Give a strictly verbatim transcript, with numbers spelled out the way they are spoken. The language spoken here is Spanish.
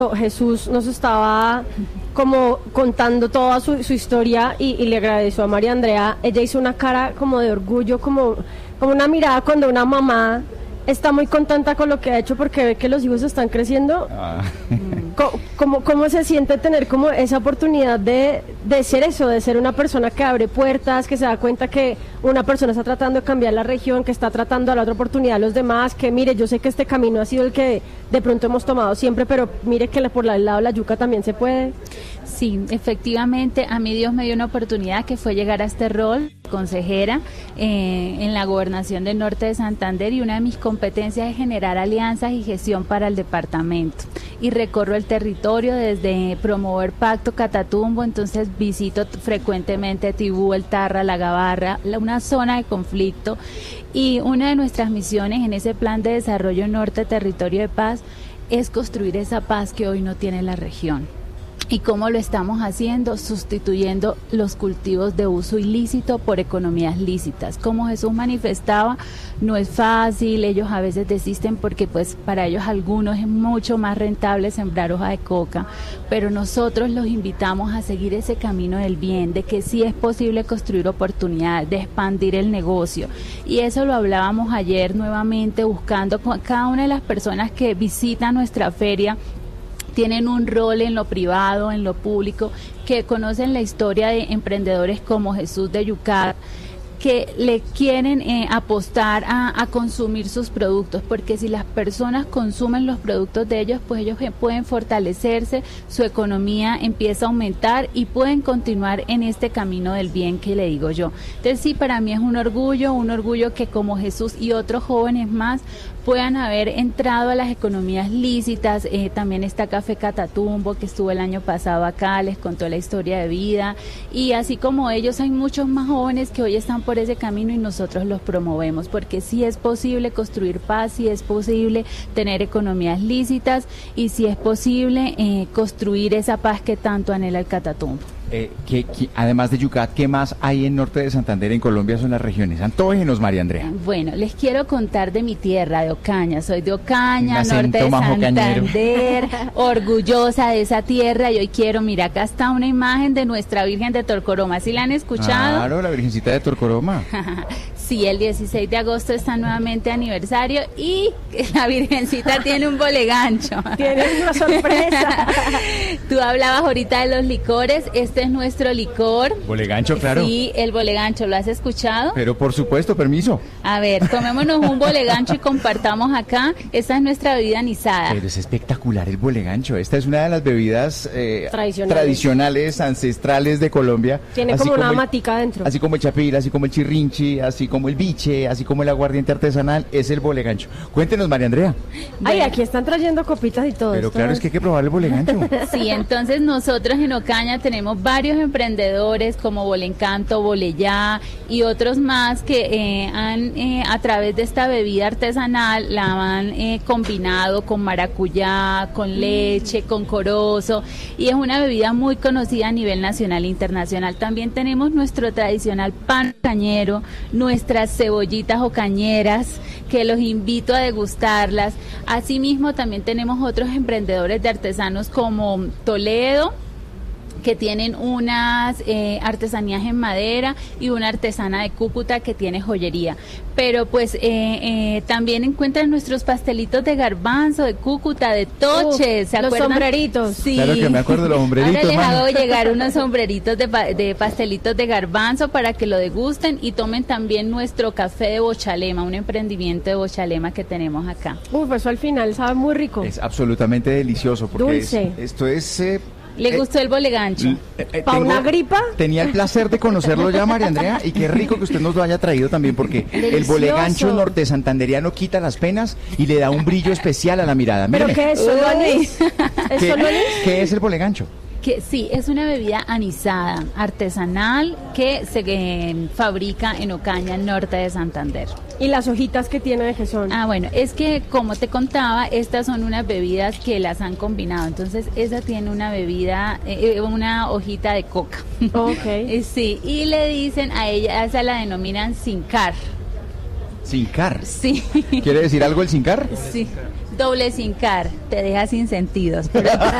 Jesús nos estaba como contando toda su, su historia y, y le agradeció a María Andrea. Ella hizo una cara como de orgullo, como, como una mirada cuando una mamá está muy contenta con lo que ha hecho porque ve que los hijos están creciendo. Ah. ¿Cómo, cómo se siente tener como esa oportunidad de, de ser eso, de ser una persona que abre puertas, que se da cuenta que una persona está tratando de cambiar la región, que está tratando a la otra oportunidad a los demás, que mire, yo sé que este camino ha sido el que de pronto hemos tomado siempre, pero mire que por el lado de la yuca también se puede? Sí, efectivamente, a mí Dios me dio una oportunidad que fue llegar a este rol, consejera eh, en la Gobernación del Norte de Santander, y una de mis competencias es generar alianzas y gestión para el departamento. Y recorro el territorio desde promover Pacto Catatumbo, entonces visito frecuentemente Tibú, El Tarra, La Gabarra, una zona de conflicto, y una de nuestras misiones en ese plan de desarrollo norte, territorio de paz, es construir esa paz que hoy no tiene la región. ¿Y cómo lo estamos haciendo? Sustituyendo los cultivos de uso ilícito por economías lícitas. Como Jesús manifestaba, no es fácil, ellos a veces desisten porque pues para ellos algunos es mucho más rentable sembrar hoja de coca, pero nosotros los invitamos a seguir ese camino del bien, de que sí es posible construir oportunidades, de expandir el negocio. Y eso lo hablábamos ayer nuevamente, buscando con cada una de las personas que visitan nuestra feria, tienen un rol en lo privado, en lo público, que conocen la historia de emprendedores como Jesús de Yucat, que le quieren eh, apostar a, a consumir sus productos, porque si las personas consumen los productos de ellos, pues ellos pueden fortalecerse, su economía empieza a aumentar y pueden continuar en este camino del bien que le digo yo. Entonces sí, para mí es un orgullo, un orgullo que como Jesús y otros jóvenes más puedan haber entrado a las economías lícitas. Eh, también está Café Catatumbo, que estuvo el año pasado acá, les contó la historia de vida, y así como ellos hay muchos más jóvenes que hoy están por ese camino y nosotros los promovemos, porque sí es posible construir paz, sí es posible tener economías lícitas y sí es posible eh, construir esa paz que tanto anhela el Catatumbo. Eh, que, que, además de Yucat, ¿qué más hay en norte de Santander, en Colombia? Son las regiones. Antógenos, María Andrea. Bueno, les quiero contar de mi tierra, de Ocaña. Soy de Ocaña, norte de Santander, orgullosa de esa tierra. Y hoy quiero, mira, acá está una imagen de nuestra Virgen de Torcoroma. ¿Sí la han escuchado? Claro, la Virgencita de Torcoroma. Sí, el dieciséis de agosto está nuevamente aniversario y la Virgencita tiene un bolegancho. Tiene una sorpresa. Tú hablabas ahorita de los licores, este es nuestro licor. Bolegancho, claro. Sí, el bolegancho, ¿lo has escuchado? Pero por supuesto, permiso. A ver, tomémonos un bolegancho y compartamos acá. Esta es nuestra bebida anisada. Pero es espectacular el bolegancho. Esta es una de las bebidas eh, tradicionales. tradicionales, ancestrales de Colombia. Tiene como una matica adentro. Así como el chapil, así como el chirrinchi, así como el biche, así como el aguardiente artesanal, es el bolegancho. Cuéntenos, María Andrea. Ay, bueno, aquí están trayendo copitas y todo. Pero claro, es que hay que probar el bolegancho. Sí, entonces nosotros en Ocaña tenemos varios emprendedores como Bolencanto, Boleyá y otros más que eh, han eh, a través de esta bebida artesanal la han eh, combinado con maracuyá, con leche, con corozo, y es una bebida muy conocida a nivel nacional e internacional. También tenemos nuestro tradicional pan cañero, nuestras cebollitas o cañeras, que los invito a degustarlas. Asimismo, también tenemos otros emprendedores de artesanos como Toledo, que tienen unas eh, artesanías en madera, y una artesana de Cúcuta que tiene joyería. Pero pues eh, eh, también encuentran nuestros pastelitos de garbanzo, de Cúcuta, de Toche, ¿se acuerdan? Los sombreritos. Sí. Claro que me acuerdo de los sombreritos. Ahora les mano. hago llegar unos sombreritos de, de pastelitos de garbanzo para que lo degusten, y tomen también nuestro café de Bochalema, un emprendimiento de Bochalema que tenemos acá. Uf, eso al final sabe muy rico. Es absolutamente delicioso porque dulce. Es, esto es... Eh, ¿Le gustó el bolegancho? Eh, eh, ¿Para una gripa? Tenía el placer de conocerlo ya, María Andrea, y qué rico que usted nos lo haya traído también, porque Delicioso. El bolegancho norte santanderiano quita las penas y le da un brillo especial a la mirada. ¿Pero Mire. qué es? ¿Solo anís? ¿Es ¿Qué, solo anís? ¿Qué es el bolegancho? Que sí, es una bebida anisada, artesanal, que se eh, fabrica en Ocaña, norte de Santander. ¿Y las hojitas que tiene de qué son? Ah, bueno, es que como te contaba, estas son unas bebidas que las han combinado. Entonces, esa tiene una bebida, eh, una hojita de coca. Ok. Sí, y le dicen a ella, a esa la denominan sincar. Sincar. Sí. ¿Quiere decir algo el sincar? Sí. Doble sin car, te deja sin sentidos. Pero